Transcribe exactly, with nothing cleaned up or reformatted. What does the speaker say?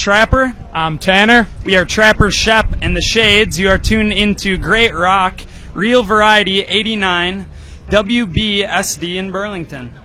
Trapper. I'm Tanner. We are Trapper Shep and the Shades. You are tuned into Great Rock, Real Variety eighty-nine, W B S D in Burlington.